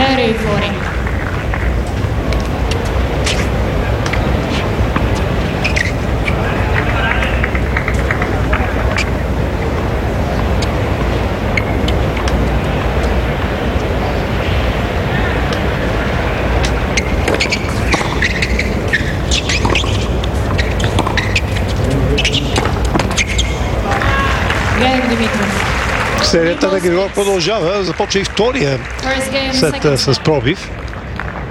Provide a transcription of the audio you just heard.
Very euphoric. Серията на Григор продължава. Започва и втория сет с пробив.